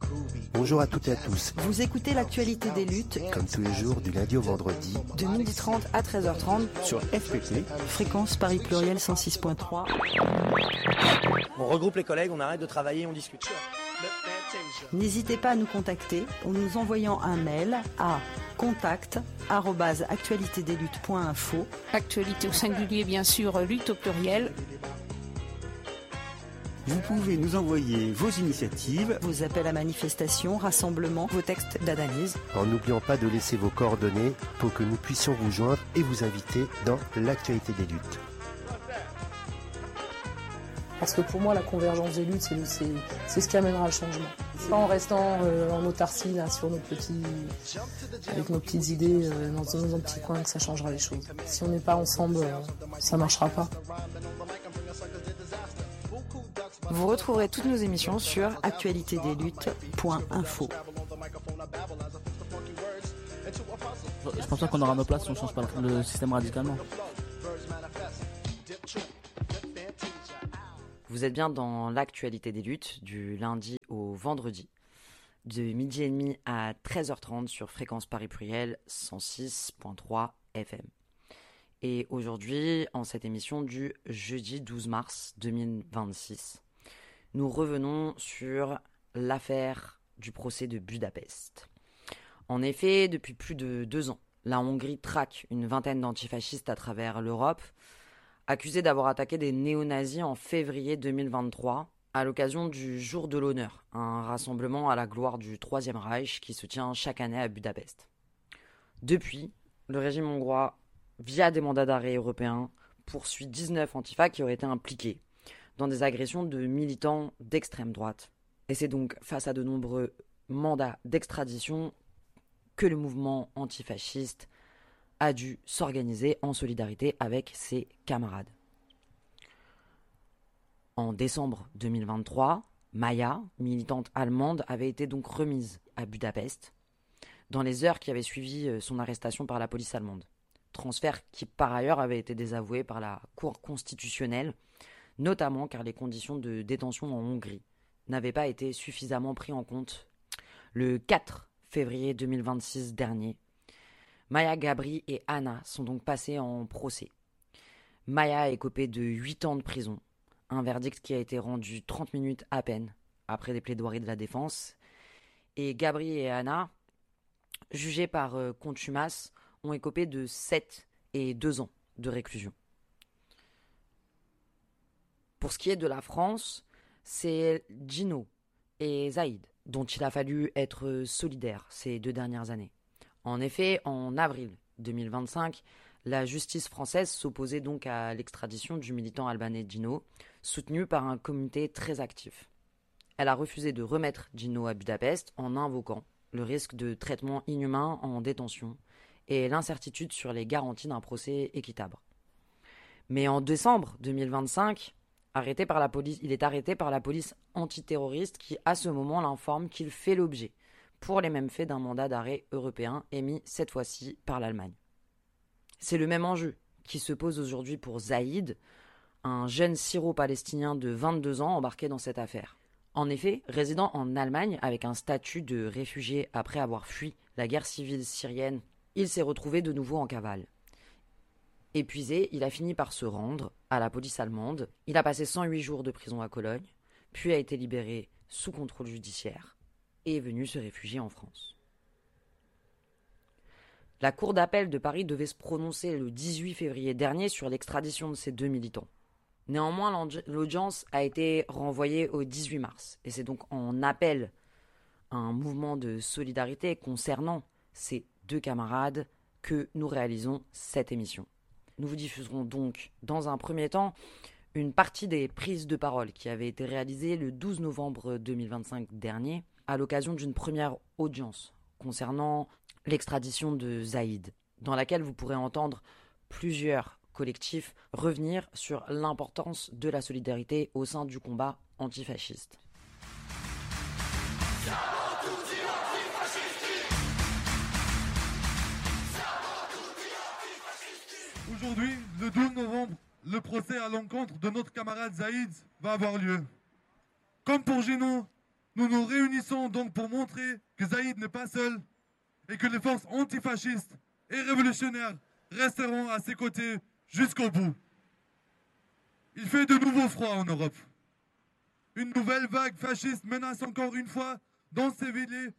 Bonjour à toutes et à tous. Vous écoutez l'actualité des luttes, comme tous les jours du lundi au vendredi, de 12h30 à 13h30 sur FPP, fréquence Paris Pluriel 106.3. On regroupe les collègues, on arrête de travailler, on discute. N'hésitez pas à nous contacter en nous envoyant un mail à contact@actualitédesluttes.info. Actualité au singulier, bien sûr, lutte au pluriel. Vous pouvez nous envoyer vos initiatives, Vos appels à manifestation, rassemblements, vos textes d'analyse. en n'oubliant pas de laisser vos coordonnées pour que nous puissions vous joindre et vous inviter dans l'actualité des luttes. Parce que pour moi, la convergence des luttes, c'est ce qui amènera le changement. Pas en restant en autarcie là, sur avec nos petites idées dans nos petits coins que ça changera les choses. Si on n'est pas ensemble, ça ne marchera pas. Vous retrouverez toutes nos émissions sur actualitédesluttes.info. Je pense pas qu'on aura nos places si on ne change pas le système radicalement. Vous êtes bien dans l'actualité des luttes du lundi au vendredi, de midi et demi à 13h30 sur fréquence Paris Pluriel 106.3 FM. Et aujourd'hui, en cette émission du jeudi 12 mars 2026, nous revenons sur l'affaire du procès de Budapest. En effet, depuis plus de 2 ans, la Hongrie traque une vingtaine d'antifascistes à travers l'Europe, accusés d'avoir attaqué des néo-nazis en février 2023 à l'occasion du Jour de l'Honneur, un rassemblement à la gloire du Troisième Reich qui se tient chaque année à Budapest. Depuis, le régime hongrois, via des mandats d'arrêt européens, poursuit 19 antifas qui auraient été impliqués dans des agressions de militants d'extrême droite. Et c'est donc face à de nombreux mandats d'extradition que le mouvement antifasciste a dû s'organiser en solidarité avec ses camarades. En décembre 2023, Maya, militante allemande, avait été donc remise à Budapest dans les heures qui avaient suivi son arrestation par la police allemande. Transfert qui par ailleurs avait été désavoué par la Cour constitutionnelle, notamment car les conditions de détention en Hongrie n'avaient pas été suffisamment prises en compte. Le 4 février 2026 dernier, Maya, Gabri et Anna sont donc passés en procès. Maya a écopé de 8 ans de prison, un verdict qui a été rendu 30 minutes à peine après des plaidoiries de la défense. Et Gabri et Anna, jugés par contumace, ont écopé de 7 et 2 ans de réclusion. Pour ce qui est de la France, c'est Gino et Zaïd dont il a fallu être solidaire ces 2 dernières années. En effet, en avril 2025, la justice française s'opposait donc à l'extradition du militant albanais Gino, soutenu par un comité très actif. Elle a refusé de remettre Gino à Budapest en invoquant le risque de traitement inhumain en détention et l'incertitude sur les garanties d'un procès équitable. Mais en décembre 2025, il est arrêté par la police antiterroriste qui, à ce moment, l'informe qu'il fait l'objet pour les mêmes faits d'un mandat d'arrêt européen émis cette fois-ci par l'Allemagne. C'est le même enjeu qui se pose aujourd'hui pour Zaïd, un jeune syro-palestinien de 22 ans embarqué dans cette affaire. En effet, résidant en Allemagne avec un statut de réfugié après avoir fui la guerre civile syrienne, il s'est retrouvé de nouveau en cavale. Épuisé, il a fini par se rendre à la police allemande. Il a passé 108 jours de prison à Cologne, puis a été libéré sous contrôle judiciaire et est venu se réfugier en France. La Cour d'appel de Paris devait se prononcer le 18 février dernier sur l'extradition de ces 2 militants. Néanmoins, l'audience a été renvoyée au 18 mars, et c'est donc en appel à un mouvement de solidarité concernant ces 2 camarades que nous réalisons cette émission. Nous vous diffuserons donc, dans un premier temps, une partie des prises de parole qui avaient été réalisées le 12 novembre 2025 dernier, à l'occasion d'une première audience concernant l'extradition de Zaïd, dans laquelle vous pourrez entendre plusieurs collectifs revenir sur l'importance de la solidarité au sein du combat antifasciste. Aujourd'hui, le 12 novembre, le procès à l'encontre de notre camarade Zaïd va avoir lieu. Comme pour Gino, Nous nous réunissons donc pour montrer que Zaïd n'est pas seul et que les forces antifascistes et révolutionnaires resteront à ses côtés jusqu'au bout. Il fait de nouveau froid en Europe. Une nouvelle vague fasciste menace encore une fois d'ensevelir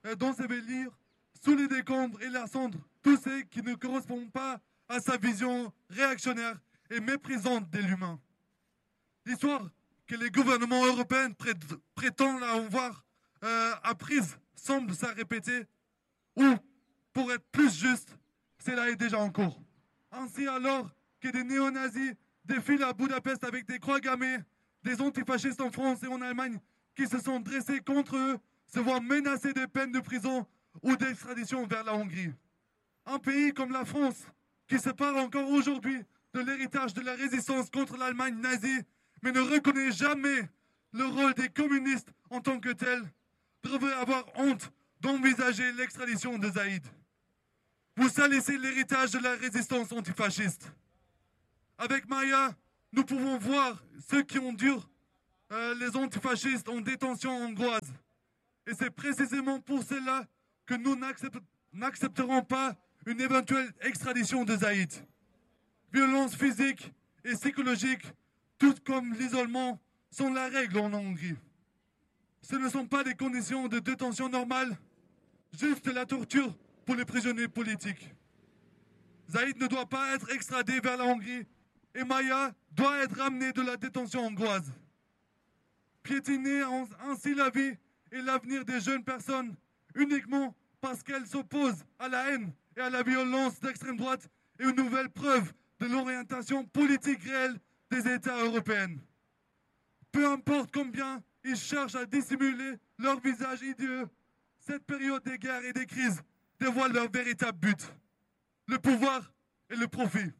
sous les décombres et la cendre tous ceux qui ne correspondent pas à sa vision réactionnaire et méprisante de l'humain. L'histoire que les gouvernements européens prétendent avoir apprise semble se répéter, ou, pour être plus juste, cela est déjà en cours. Ainsi, alors que des néo-nazis défilent à Budapest avec des croix gammées, des antifascistes en France et en Allemagne qui se sont dressés contre eux se voient menacés de peines de prison ou d'extradition vers la Hongrie. Un pays comme la France, qui se part encore aujourd'hui de l'héritage de la résistance contre l'Allemagne nazie, mais ne reconnaît jamais le rôle des communistes en tant que tel, devrait avoir honte d'envisager l'extradition de Zaïd. Vous salissez l'héritage de la résistance antifasciste. Avec Maya, nous pouvons voir ceux qui endurent les antifascistes en détention hongroise. Et c'est précisément pour cela que nous n'accepterons pas une éventuelle extradition de Zaïd. Violence physique et psychologique, tout comme l'isolement, sont la règle en Hongrie. Ce ne sont pas des conditions de détention normales, juste la torture pour les prisonniers politiques. Zaïd ne doit pas être extradé vers la Hongrie et Maya doit être ramenée de la détention hongroise. Piétiner ainsi la vie et l'avenir des jeunes personnes uniquement parce qu'elles s'opposent à la haine et à la violence d'extrême droite est une nouvelle preuve de l'orientation politique réelle des États européens. Peu importe combien ils cherchent à dissimuler leur visage hideeux, cette période des guerres et des crises dévoile leur véritable but, le pouvoir et le profit.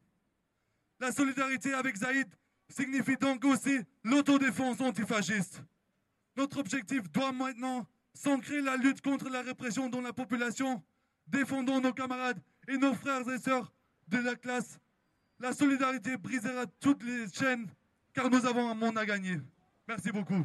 La solidarité avec Zaïd signifie donc aussi l'autodéfense antifasciste. Notre objectif doit maintenant s'ancrer la lutte contre la répression dans la population, défendant nos camarades et nos frères et sœurs de la classe. La solidarité brisera toutes les chaînes, car nous avons un monde à gagner. Merci beaucoup.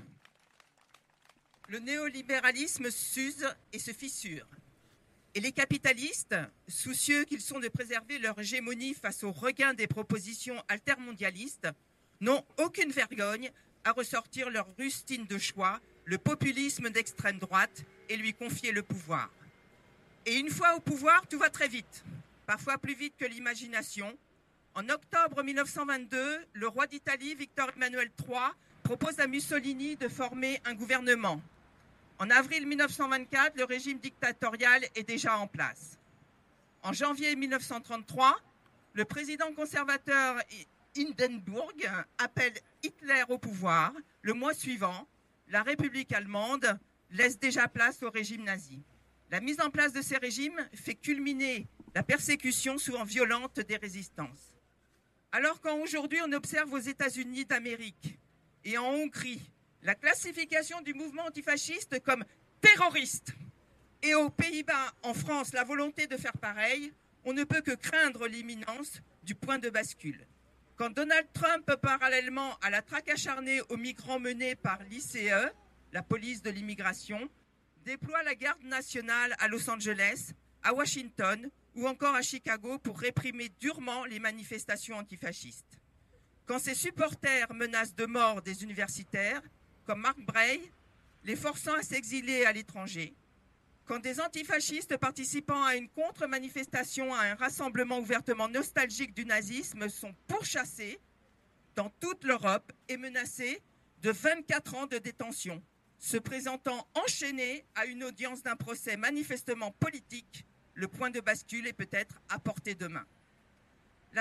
Le néolibéralisme s'use et se fissure. Et les capitalistes, soucieux qu'ils sont de préserver leur hégémonie face au regain des propositions altermondialistes, n'ont aucune vergogne à ressortir leur rustine de choix, le populisme d'extrême droite, et lui confier le pouvoir. Et une fois au pouvoir, tout va très vite, parfois plus vite que l'imagination. En octobre 1922, le roi d'Italie, Victor Emmanuel III, propose à Mussolini de former un gouvernement. En avril 1924, le régime dictatorial est déjà en place. En janvier 1933, le président conservateur Hindenburg appelle Hitler au pouvoir. Le mois suivant, la République allemande laisse déjà place au régime nazi. La mise en place de ces régimes fait culminer la persécution souvent violente des résistances. Alors qu'aujourd'hui on observe aux États-Unis d'Amérique et en Hongrie la classification du mouvement antifasciste comme terroriste, et aux Pays-Bas, en France, la volonté de faire pareil, on ne peut que craindre l'imminence du point de bascule. Quand Donald Trump, parallèlement à la traque acharnée aux migrants menée par l'ICE, la police de l'immigration, déploie la garde nationale à Los Angeles, à Washington ou encore à Chicago pour réprimer durement les manifestations antifascistes. Quand ses supporters menacent de mort des universitaires, comme Mark Bray, les forçant à s'exiler à l'étranger. Quand des antifascistes participant à une contre-manifestation à un rassemblement ouvertement nostalgique du nazisme sont pourchassés dans toute l'Europe et menacés de 24 ans de détention, se présentant enchaînés à une audience d'un procès manifestement politique, le point de bascule est peut-être à portée de main. La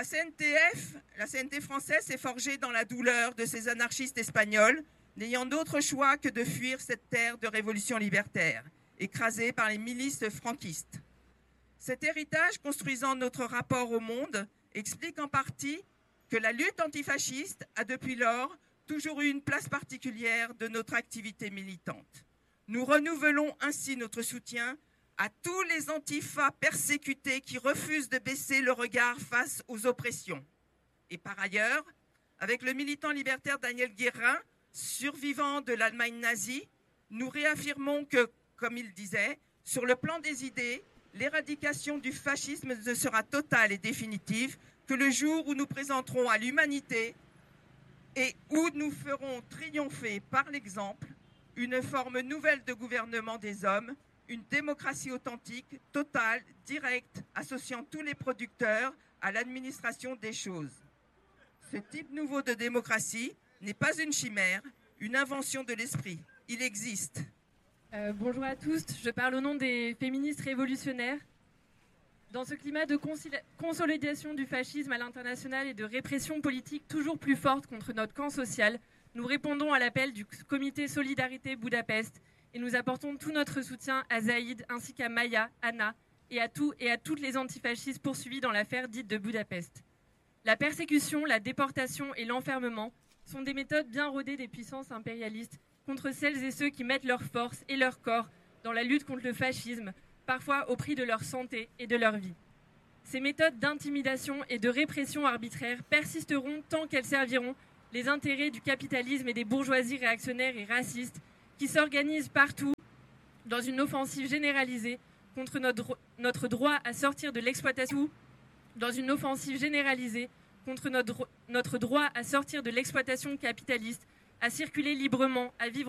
CNT française s'est forgée dans la douleur de ces anarchistes espagnols, n'ayant d'autre choix que de fuir cette terre de révolution libertaire, écrasée par les milices franquistes. Cet héritage construisant notre rapport au monde explique en partie que la lutte antifasciste a depuis lors toujours eu une place particulière de notre activité militante. Nous renouvelons ainsi notre soutien à tous les antifas persécutés qui refusent de baisser le regard face aux oppressions. Et par ailleurs, avec le militant libertaire Daniel Guérin, survivant de l'Allemagne nazie, nous réaffirmons que, comme il disait, sur le plan des idées, l'éradication du fascisme ne sera totale et définitive que le jour où nous présenterons à l'humanité et où nous ferons triompher par l'exemple une forme nouvelle de gouvernement des hommes, une démocratie authentique, totale, directe, associant tous les producteurs à l'administration des choses. Ce type nouveau de démocratie n'est pas une chimère, une invention de l'esprit. Il existe. Bonjour à tous, je parle au nom des féministes révolutionnaires. Dans ce climat de consolidation du fascisme à l'international et de répression politique toujours plus forte contre notre camp social, nous répondons à l'appel du comité Solidarité Budapest et nous apportons tout notre soutien à Zaïd ainsi qu'à Maya, Anna et à toutes les antifascistes poursuivis dans l'affaire dite de Budapest. La persécution, la déportation et l'enfermement sont des méthodes bien rodées des puissances impérialistes contre celles et ceux qui mettent leur force et leur corps dans la lutte contre le fascisme, parfois au prix de leur santé et de leur vie. Ces méthodes d'intimidation et de répression arbitraire persisteront tant qu'elles serviront les intérêts du capitalisme et des bourgeoisies réactionnaires et racistes qui s'organisent partout dans une offensive généralisée contre notre droit à sortir de l'exploitation, capitaliste, à circuler librement, à vivre